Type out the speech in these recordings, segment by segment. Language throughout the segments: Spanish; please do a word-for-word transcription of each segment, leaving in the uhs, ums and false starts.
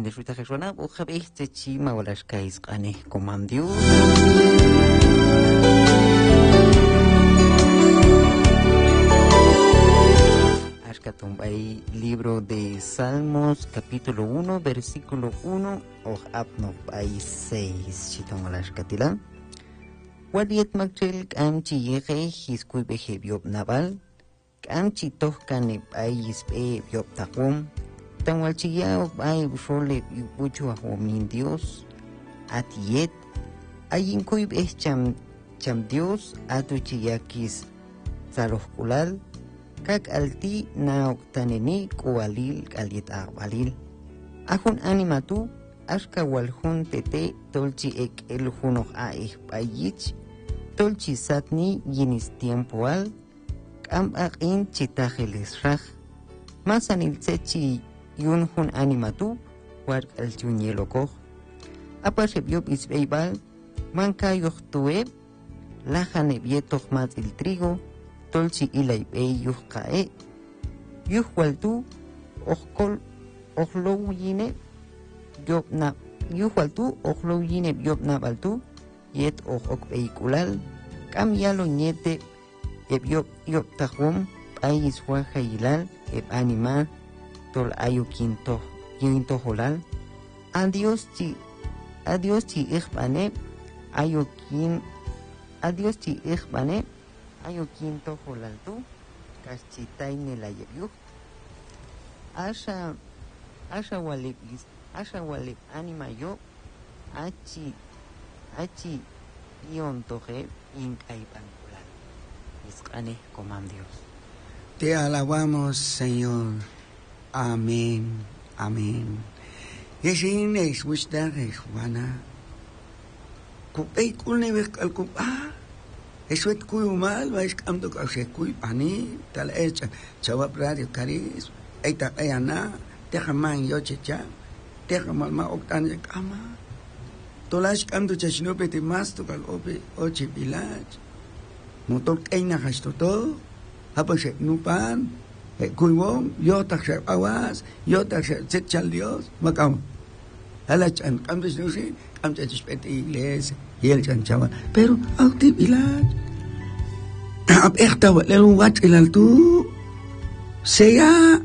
de Ruta Jesona, o Javeste Chima o las Kais Ane Comandio. Ashkatumbay, libro de Salmos, capítulo uno, versículo uno, o Abnobay seis, Chitongalashkatila. Wadiet Magchel, Kamchi Yege, Hiskuy Behebiob Naval, Kamchi Tohkane Bayis Be Biob Tahum, Tanwalchiyao Bay Bushole Buchu Ahomin Dios, Atiet, Ayinkuy Beh Cham Cham Dios, Atuchiyakis Zalohkulal, Kak alti na oktaneni kualil aliet abalil. Ahun animatu, ashka walhun tete tolchi ek el hunok a payich, tolchi satni yinis tiempoal, kam akin chitajeles raj. Masanil tsechi yun hun animatu, war al chunyelokoj. Apasebiob isbeibal, manka yohtueb, lajane vietoh mat il trigo, tolchi ilay bay yuh kae, yuh waltu, ojkol, ojlow yine, yob na, yuh waltu, ojlow yine yob na baltu, yet ojok vehiculal, kam yalo niete, eb yob yob tajum, payis huaja hilal, eb animal, tol ayu quinto, quinto holal, adios chi, adios chi ichbane, ayu quin, adios chi ichbane, ayo quinto jolaltu, caschitaine la yebiu. Asha, asha walipis, asha walip anima yo, achi, achi, ion toje, incai pancular. Iscane coman Dios. Te alabamos, Señor. Amén, amén. Yesin es wisdar es wana. Kupei kulne al kup ah. Eso es cuyo mal, va a escamdo que se cuy pani, tal hecha, chava radio caris, eita ayana, deja man yo checha, deja mal ma octan de cama. Tolas camdo chachino pete más to cal ope oche village. Motor eina hasto to, apa se nupan, e cuyo yo ta se awas, yo ta se chechal Dios, macam. Ala chan camdo no sé, camdo chespete iglesia. Y el chanchaba, pero alti village. Ab echta lelu wat el altu. Sea.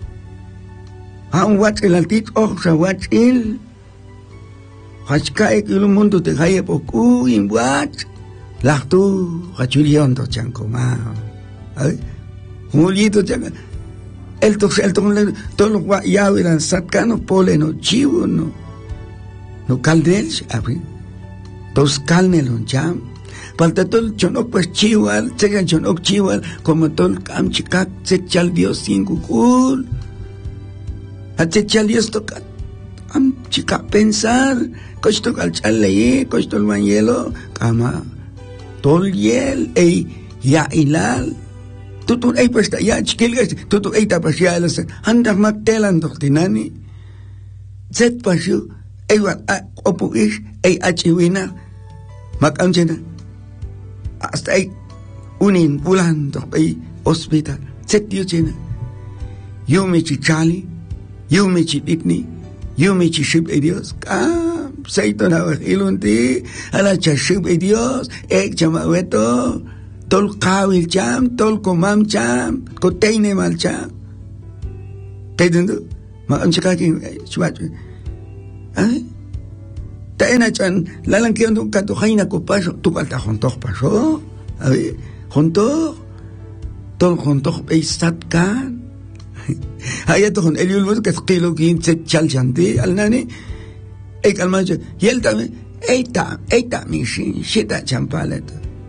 A un wat el altit och sa wat il. Hachka ek il mundo te gaye poku in wat. Lachtu hachulion to chanko ma. Ay. Mulito changa. El to el to to lo wa ya eran satkano pole no chivo no. No caldel abri. Dos calnelon jam, falta todo chonok pues chival, chegan chonok chival, como todo cam chicak, se chal Dios sin kukul, a se chal Dios toca, am chica pensar, costo cal chal leye, costo el mañelo, cama, tol yel, ey, ya ilal, tutu ey pues ya chiquilgas, tutu ey tapasialas, andas matelan doctinani, zet pasio, ey wa opuish, ey achiwina, Makamchena hasta ahí unin volando ahí hospital setio chena yo me chichali yo me chitni yo me chishib Dios ah saitona ilunti ala chashib Dios ek chamaweto tol kawil cham tol komam cham koteine mal cham pedendo makamchika kin chwat ah Taena chan, lalang kiyon tung katuhay na ko paso, tukalta hontok paso, abi, hontok, tol hontok ay satkan, ay ato hon, eliul mo kat kilo kin set chal chanti, al nani, ay kalma chan, yel tami, ay ta, ay ta mi shin, shita champalet,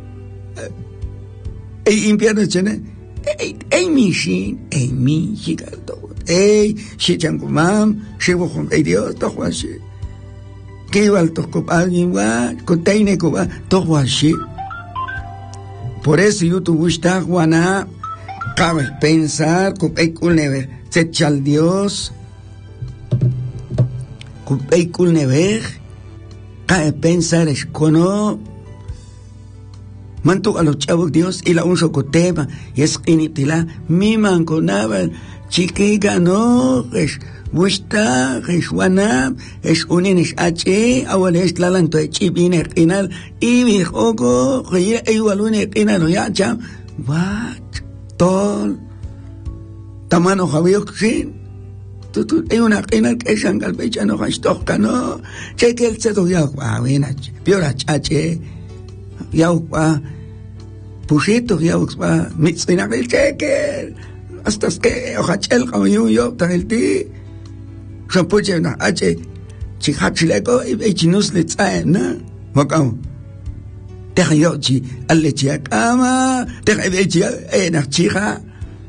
ay impierno chan, ay, ay mi shin, ay mi shikalto, ay, shi chankumam, shiwo hon, ay Dios, tohwa shi, que iba al tocopal igual, container coba, todo así. Por eso yo te gusta, Juana, cabe pensar, copay culnever, se chal Dios, copay culnever, cabe pensar, es cono, manto a los chavos Dios y la un socotema, y es initila, mi manconaba, chiquiga no, es Bushta, Rishwana, es unin es H, ahora es la lanto de chipine inal, y mi jogo, ría, igualune inal, ya, ya, what? Tol, tamano Javier, sin, tú, tú, hay una inal que es angal, becha, no, hastoka, no, cheque el cedo, ya, va, buena, piora, chache, ya, va, pusito, ya, va, mitzina, el cheque, hasta que, ojachel, como yo, yo, tan el ti, Shampooche na ache chihachileko e chinus le tsae na wakam te yo chi alle chi akama te e chi e na chiha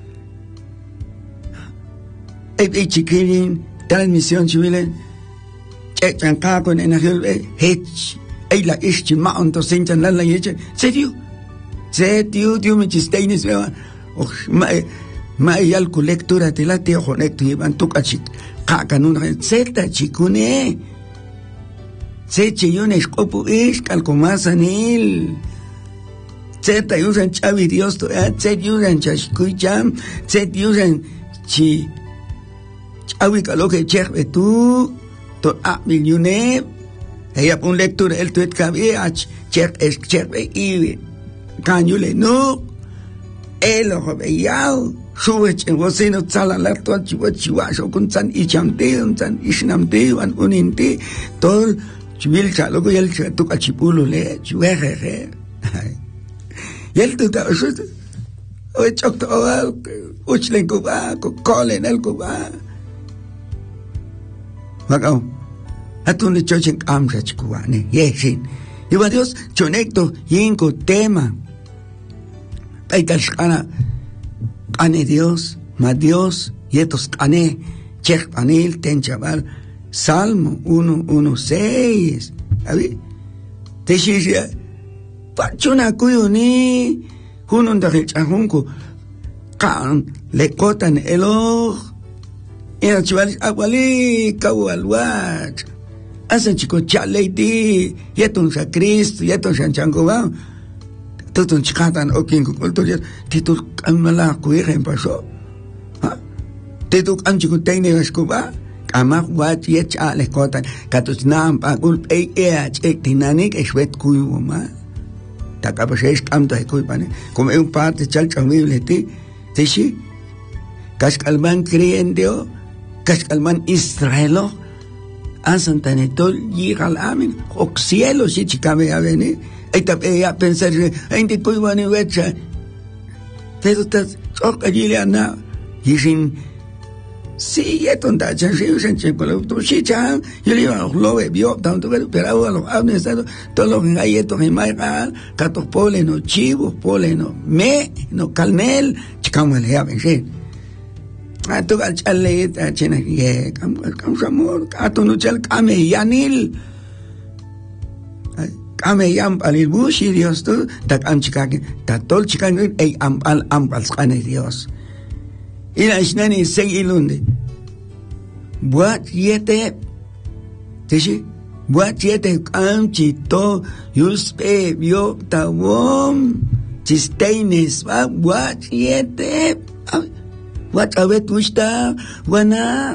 e e chikirin transmisión chile che chanka con energía hech e la is chi ma onto sinchan la la yeche serio serio dio me chisteines o ma ma yal colectura te la te conecto y van tu cachit Kakanun zeta chikune Seche yunes kopu ish kalkomasanil Zeta yusan chavi Dios to ya Zet yusan chashkucham Zet yusan chi Chavi kaloke chekbe tu To a milyune Ella pun lectura el tuet kabi ach Chek es chekbe iwi Kanyule no Elo hobe yao Sube en voceno tsala la to chiwa chiwa so kun san i chamte un san ishnamte an uninti tol chibil cha lo yel cha to kachipulo le chiweje yel to ta so o chok to uchlen ko ba ko kolen el ko ba magao atun le chochen amra chikuwa ne yesin iba Dios chonecto yinko tema ay kalshana Ane Dios, ma Dios, yetos ane, chek anil, ten chaval, Salmo uno, uno, seis. ¿Sabe? Te shishia, pachuna kuyo ni, hunun da chahunku, kan, le kotan elo, era chaval, aguali, kawalwat, asan chico chale di, yeton sa Cristo, yeton sa changoba, Tutun chikatan o king kultur titul ang mala kuya en paso ha titul ang chiku técnicas kuba kamak wat yet a le kotan katus nam pa kul e e ek dinanik eswet kuyu ma takapasesh kam to kuy pane como un parte chal chamile ti tishi kaskalman creendio kaskalman israelo asantanetol yigal amin ok cielo si chikame aveni Ay tape ya pensar, ay hindi ko iwan yung wetsa. Pero tas, ok, ajili na. Yisin, si, yeton da, chan, si, yusen, chen, kolo, to, si, chan, yuli, yung lowe, biyo, taon, to, pero, awa, lo, awa, estado, to, lo, nga, yeton, yung may, kaan, katok, pole, no, chivo, pole, no, me, no, kalnel, chikang, wala, ya, bensin. Ato, al, chale, chen, ye, kam, kam, samor, ato, no, chal, kame, yanil, Kame yam alil bushi Dios tu tak am chikaki tatol chikani ay am al am alskane Dios ila isnani sei ilunde buat yete tishi buat yete am chito yuspe bio tawom chisteines va buat yete buat awet usta wana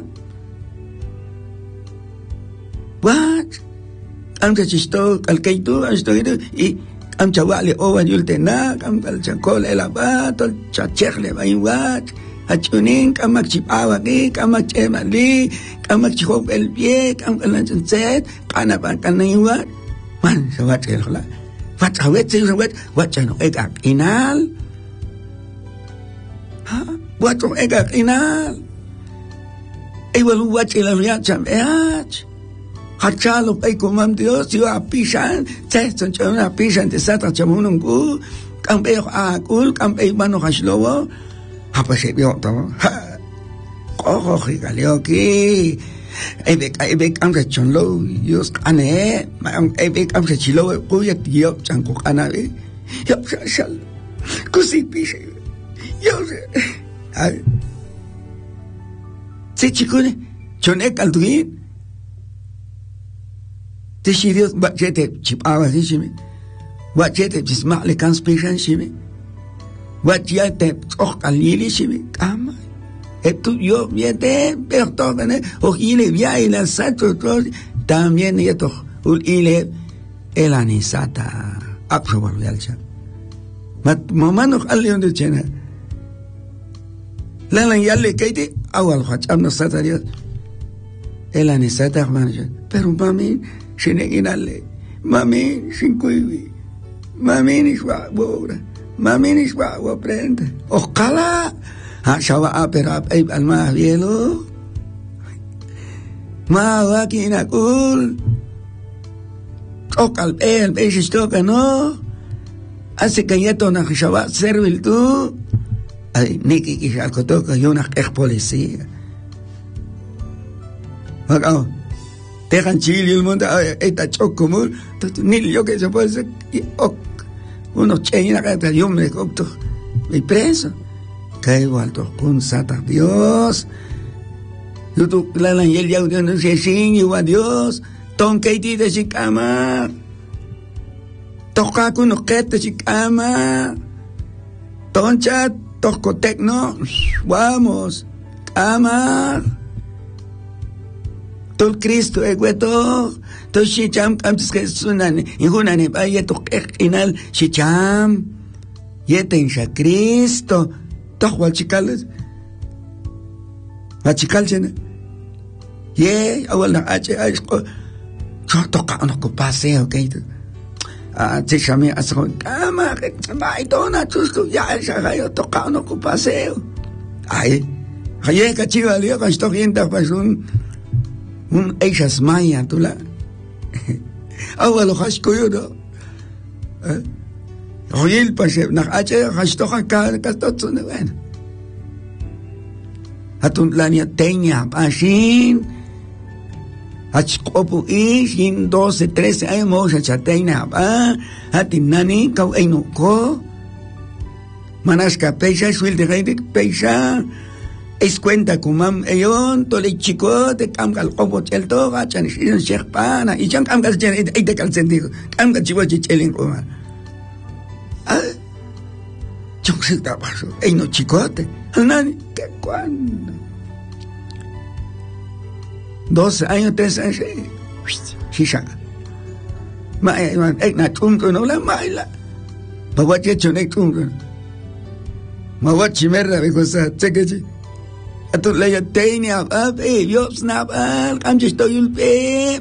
buat am chisto alkaitu asto y am chawale o yultena am al chakol el abato chachere baywat achunin kamak chipawa ki kamak chemali kamak chihop el pie kam kalan set kana pa kanaiwa man sawat el la wat awet se sawat wat chano egak inal ha wat egak inal e walu wat el riat cham each Hachalo pay kumam Dios yo apisan teston chon apisan te sata chamunun ku kampe akul kampe mano hashlowo apa se bio to ko ko galeo ki ebe ebe kam se chonlo Dios ane ebe kam se chilo ku ya yo chanko kana be yo shal kusi pise yo ay se chikune chone kalduin Tishi Dios bachete chipawa shimi bachete chisma le conspiration shimi bachete ok alili shimi kama Esto yo viete, pero todo, ¿no? O ile via y la sacho, también esto, ile el anisata, absolutamente realza. Mamá no halle donde chena. La la yalle kaiti, awal hacham no sata Dios. El anisata, hermano. Pero mami, shineginale, mami, shinkuivi, mami nishwa, bora, mami nishwa, aprende. Ojalá. Ha shawa aperap ay alma bielo ma wakina kul okal el beses toca no hace que ya tona shawa servil tu ay niki ki alko toca yo una ex policía acá dejan chile el mundo esta chocomul ni yo que se puede ser uno cheina que yo me copto y preso que igual con sata Dios YouTube la la y el ya no se sin igual Dios ton que ti de chicama toca con los que te chicama ton chat toco tecno vamos cama todo Cristo egueto todo shicham antes que sunan y junane vaya to final shicham yeten sha Cristo toh chicales a chical chene ye awal na ache ay ko toka no ko paseo okay ah te chame aso kama mai dona tusto ya ya yo toka no ko paseo ay haye ka chiva leo ka sto yenta pasun un ellas maya tula awal hash ko yo do Royal pase nach ache hastocha ka ka tot ne wen. Hatun lania tenya pasin. Ach kopu is in doce, trece años moja chateina ba. Hatin nani kau einu ko. Manaska pecha suel de rey pecha. Es cuenta kumam eyon tole chico de kamgal kopo chelto gachan shin shekpana y chan kamgal chen e de kal sentido. Kamgal chivo chichelen kuma. Ah, yo sé qué pasó. Ey, no chicote. Nani, ¿qué cuándo? Doce años, tres años. Sí, ya. Ma, ey, na chungo, no la maila. Ma, what you chune chungo. Ma, what you merda, because I take it. A tu le yateni ab, ab, ey, yo snap, al, kam chisto yul, ey.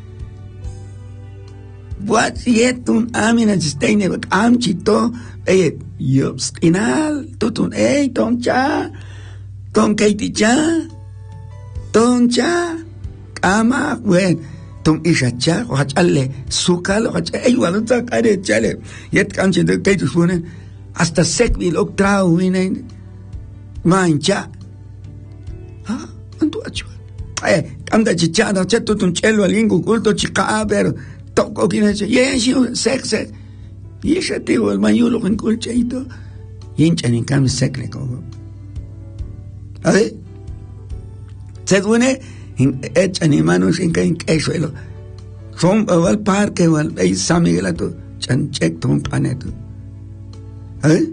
What yet un amina stene am chito eh yo final tutun eh ton cha ton kaiti cha ton cha ama wen ton isha cha o challe sukal o cha ay wala ta kare chale yet kam chito kaitu sune hasta sekvil oktra winen mancha ha antu achu eh kam da chicha da chetutun chelo lingu culto chica pero toco quien dice, yes, you sex, sex. Y ese tío, el mayulo en colcheito, y hinchan en cambio secle, como. A ver, se duele, echan en manos en que en suelo. Son al parque, o al San Miguel, a tu chanchek, tu planeto. A ver,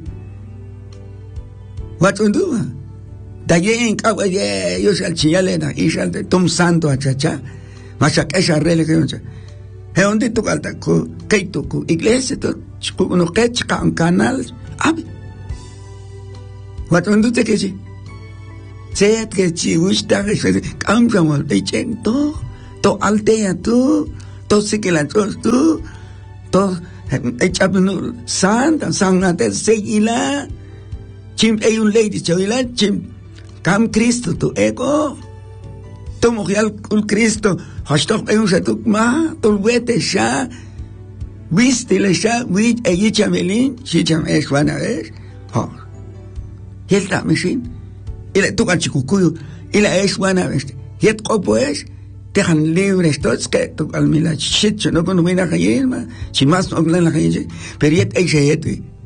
what's on do? Tayen, caballe, yo shall chialena, y shall de Tom Santo a chacha, machaca esa rele que no sé. ¿Eh dónde tú calta co keito co iglesia to uno que chica un canal abi cuando tú te que sí se que chi gusta que se cambiamos de chento to altea tú to se que la tú to echapno santa santa seguila chim hay un lady chavila chim cam Cristo tu ego tomo real un Cristo hastok hay un satuk ma tol wete sha viste le sha wit e chamelin si cham es wana es ha yelta mishin ila tu chicucuyo ila es wana es yet copo es dejan libres todos que tu almila shit no con una calle si más no en la calle pero yet hay yet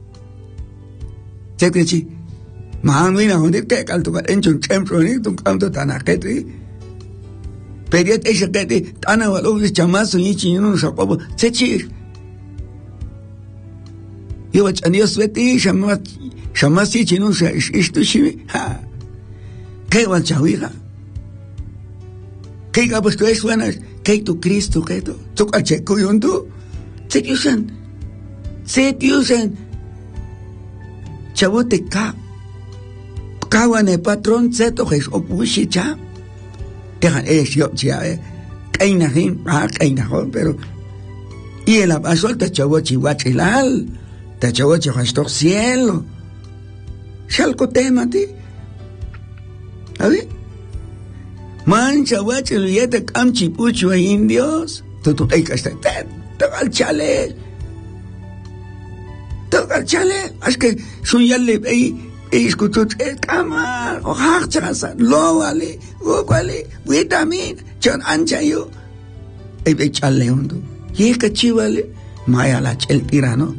se que si ma mira donde que calto en un templo ni tu canto tan aquete pero ese que te ana lo que chamazo y chino sapo se chi yo anios veti chamas chamas y chino se esto sí ha ¿Qué va chawiga? ¿Qué capaz tú es buenas? ¿Qué tu Cristo? ¿Qué tu? ¿Tu cacheco y un tú? Se usan. Se usan. Chavote ka. Kawane patrón se tojes opushi cha. Dejan es yo ya eh. Kaina hin, ah kaina hon, pero y el abasol te chavo chihuachilal. Te chavo chihuachtor cielo. Shalco tema ti. A ver. Mancha guachel yete camchi pucho a indios. Tu tu hay que estar. Toca el chale. Toca el chale. Es que son ya le ve. Escucho el cama. O harchasa. Lo vale. O vale. Vitamin. Chon ancha yo. Ay ve chale hondo. Y es que chivale. Maya la chel tirano.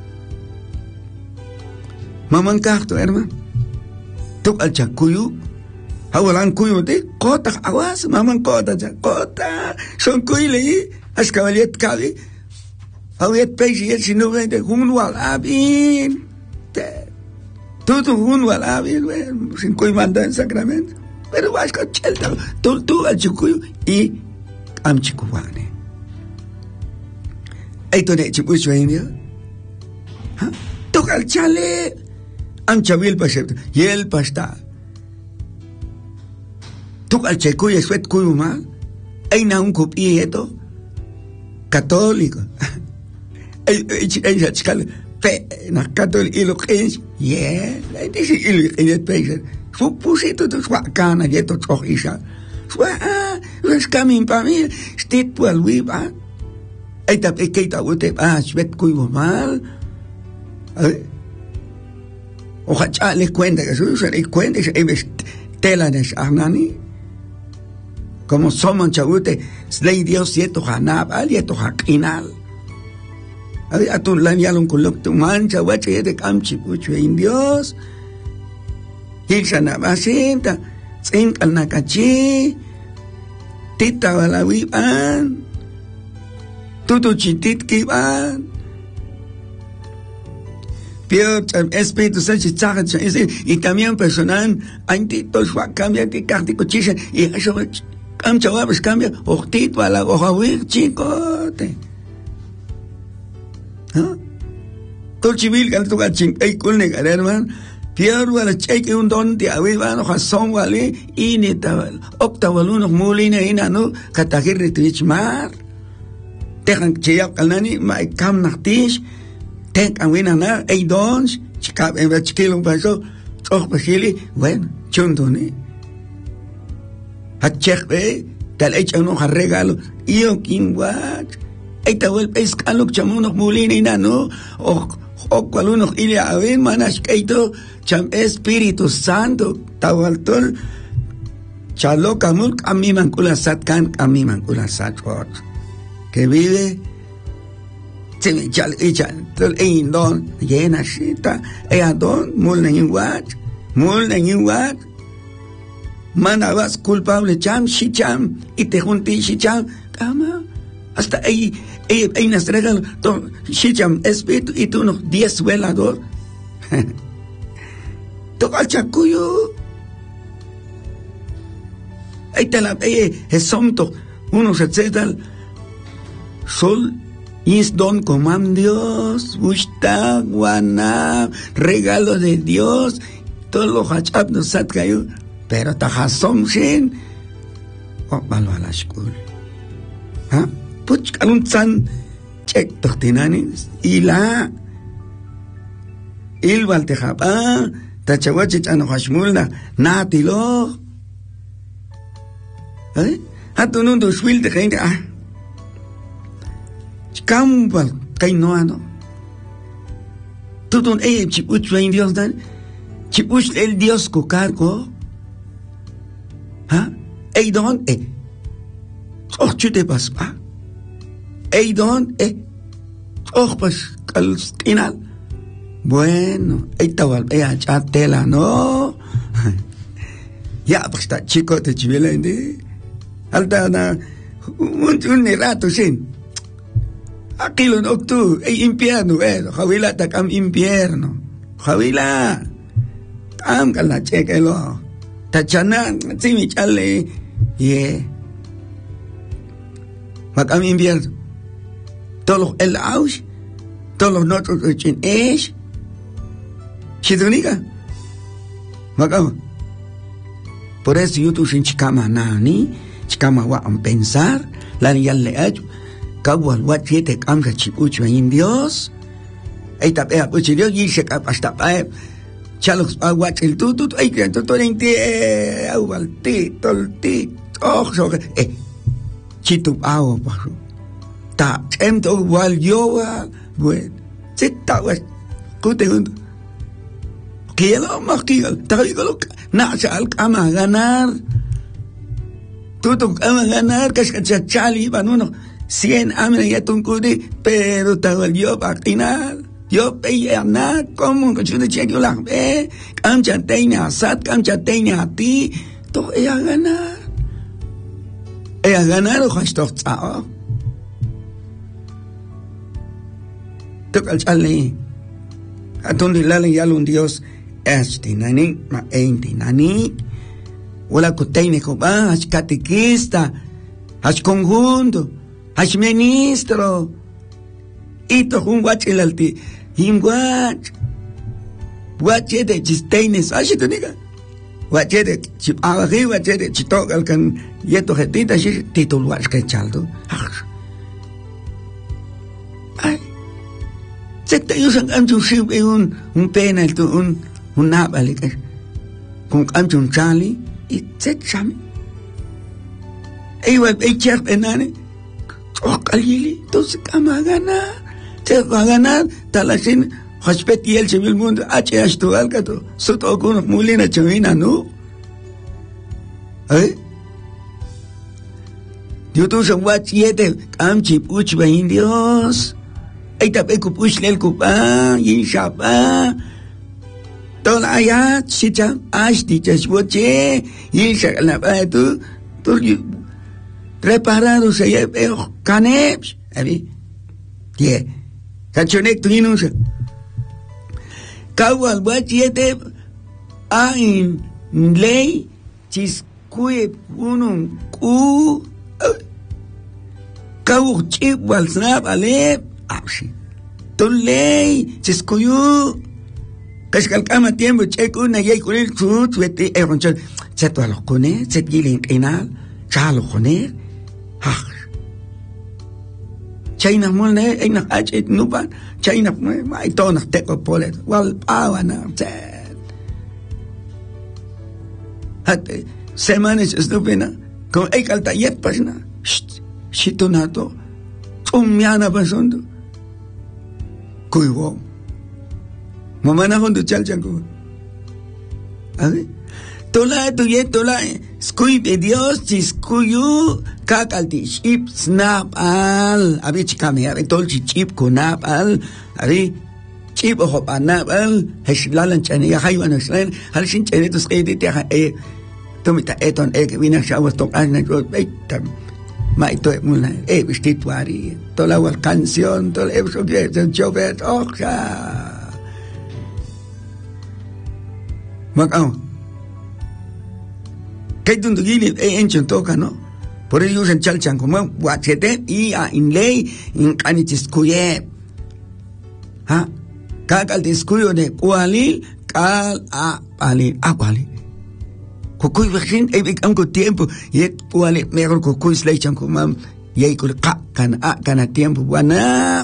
Mamán cacto, hermano. Toca el chacuyo. Awalan kuyo de kota awas maman kota ja kota son kuyle as kavalet kali awet peji el sino de hunwal abin todo hunwal abin sin kuy manda en Sacramento pero vas con chelta tú tú al chukuyo y am chikuwane esto de chukuyo india ha toca el chale am chabil pasep y el pasta tú al checo y suet cuyo mal hay na un copieto católico hay hay hay chical fe na católico y lo que es yeah hay dice y el país fu pusito tu suacana y esto choisa sua es camin para mí stit por viva hay ta pequeita bote ah suet cuyo mal ojalá les cuenta que eso se les cuenta es tela de arnani como somos chavute, slay Dios cierto hanab, alieto hakinal. A tu lanyalun kuluk tu mancha, wache de camchi pucho en Dios. Hilsana basinta, sin kalnakachi, tita balawiban, tutu chitit kiban. Pero Espíritu Santo y también personal, antitos, cambia de cartico chisa, y eso Am chavabes cambia, ojtito a la ojawir, chicote. ¿Ah? Todo civil que tú gachín, hay con negar, hermano. Pierdo a la cheque un don de avivan, ojazón, vale, y ni tabal. Octaval mulina, inano, catagir de trichmar. Tejan cheyap calnani, mai cam nachtish. Ten can win anar, hay dons, chicap en vachkilo paso, och pasili, bueno, chundone. Hachekbe, tal hecho no regalo, yo kinwat, esta vuelve escalo, chamuno mulina inano, o o cualuno ilia aven manas keito, cham Espíritu Santo, tawaltol, chalo kamul, kami mancula satkan, kami mancula satrot, que vive, se me chal, echal, tol ein don, llena shita, ea don, mulna inwat, mulna inwat, manabas culpable cham shicham y te junté shicham cama hasta ahí ahí ahí nos regalan shicham espíritu y tú unos diez velador toca el chacuyo ahí te la ahí es somto unos etcétera sol is don comam Dios gusta guana regalo de Dios todos los hachap nos satcayo pero tajasom sin o malo a la school ha puch kalun san check tortinani ila il valtejaba tachawachi chano hashmulna natilo eh hatunun do swil de gente ah kambal kainoano tutun eh chipuch vein Dios dan chipuch el Dios ko cargo ¿ah? Ey don eh oh tu te pas pas ey don eh oh pues al final bueno ey tawal ey achatela no ya pues está chico te chivela indi alta na un un rato sin aquí lo no tú ey infierno eh javila ta cam infierno javila am kala chequelo Tachana, sí, mi chale, yeah. Macam invierno. Todos los el aus, todos los notos que es. Chidunica. Macam. Por eso yo tu sin chicama nani, chicama wa am pensar, la ni al leacho, kabual wa siete camsa chipucho en Dios. Ahí está, pea, pues Dios dice que hasta pa, chalos aguach el tu tu, ay que todo en ti, agual ti, tol ti, oh, so eh, chitu agua, paso. Ta, em to wal yo wa, bueno, se ta wa, cute junto. Que lo más que ta digo na sal kama ganar. Tú tu kama ganar, que es chali, van uno cien años ya tu cudi, pero ta wal yo pa final. Yo veía nada, como que yo te chequeo la ve, camcha teña sat, camcha teña ti, todo ella ganar. Ella ganar o has toch tsao. Toca el chale. Atundi lale yalun Dios, este nani, ma enti nani. Wala ko teine ko ba, has catequista, has conjunto, has ministro. Ito kung watch ilalti. Him watch. Watch it, chisteines. Así te diga. Watch it, chip agahi, watch it, chitok alkan. Yeto hetita, si titol watch que chaldo. Ay. Se te usan amchun ship un, un penalty, un, un nabali. Kung amchun chali, it set chami. Ewa, e chef enane. Oh, kalili, entonces, ¿cómo ganar? Se va a ganar, talasin, hospeti el civil mundo, H H tu alcato, soto con mulina chavina, ¿no? ¿Eh? Yo tu son wat siete, camchi puch va indios. Ahí tape cupuch el cupa, y shapa. Toda allá, chicha, ashti, chasboche, y shakalapa, tú, tú, preparado se lleva caneps, ¿sabes? Yeah. Cachonek tu inunsa. Kawal wachete a in ley chiskuye unun ku kawu chip wal snap ale apsi. Tu ley chiskuyu kashkal kama tiempo cheku na yey kunil chut weti e ronchal chetu alokone chet gilin kenal chalo kone ha. China mulne ay nak achet nupan China mai to nak teko polet wal pawana set hat semanas estupena con ay kalta yet pasna shitonato umyana pasondo kuiwo mamana hondo chalchanko ave tola tu yet tola skui de Dios chiskuyu kakalti chip snap al abi chikame abi tol chip kunap al abi chip hop anap al heshlalan chani ya haywan heslan hal shin chani tus qedi te e tomita eton e que vina shawa tok ana go beitam mai to mulna e vestituari tola wal canción tol e so que jovet oxa makao que tú gili e enchon toca, ¿no? Por eso usan chalchan como guachete y a in ley in canitiscuye. ¿Ah? Kakal discuyo de cualil, cal a palil, a cualil. Cucuy vecin, e vic anco tiempo, y et cualil, mejor cucuy slechan como mam, y hay cul ca, can a, can a tiempo, buena.